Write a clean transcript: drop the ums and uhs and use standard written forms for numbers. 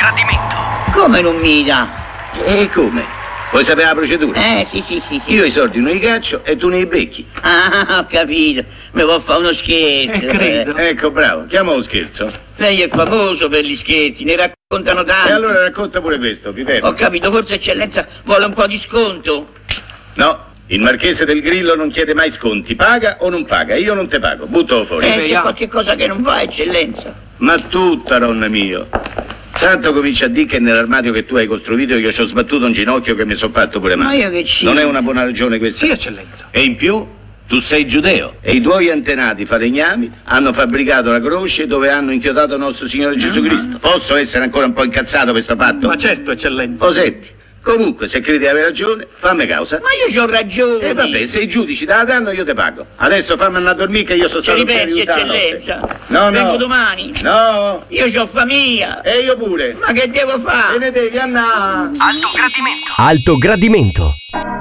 gradimento. Come non mi dà? E come? Vuoi sapere la procedura? Sì. Io i soldi non li caccio e tu ne li becchi. Ah, ho capito. Mi vuol fare uno scherzo. Credo. Ecco, bravo, chiama lo scherzo. Lei è famoso per gli scherzi, ne raccontano tanti. E allora racconta pure questo, Piperno. Ho capito, forse eccellenza vuole un po' di sconto. No, il Marchese del Grillo non chiede mai sconti. Paga o non paga? Io non te pago, buttalo fuori. C'è qualche cosa che non va, eccellenza. Ma tutta, nonno mio. Tanto comincia a dire che nell'armadio che tu hai costruito io ci ho sbattuto un ginocchio che mi sono fatto pure male. Ma io che ci... Non è una buona ragione questa? Sì, eccellenza. E in più, tu sei giudeo. E i tuoi antenati falegnami hanno fabbricato la croce dove hanno inchiodato nostro Signore Gesù Cristo. Posso essere ancora un po' incazzato per sto fatto? Ma certo, eccellenza. Oh, senti, comunque, se credi di avere ragione, fammi causa. Ma io c'ho ragione. E vabbè, se i giudici te la danno io te pago. Adesso fammi andare a dormire che io sono Ci stato per ripensi, aiutare. eccellenza. No, Vengo no. domani. No. Io c'ho famiglia. E io pure. Ma che devo Te fare? ne devi andare. Alto gradimento. Alto gradimento.